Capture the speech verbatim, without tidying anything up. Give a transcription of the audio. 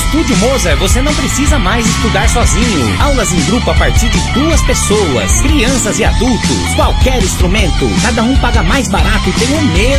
Estúdio Mozart você não precisa mais estudar sozinho. Aulas em grupo a partir de duas pessoas, crianças e adultos, qualquer instrumento. Cada um paga mais barato e tem o mesmo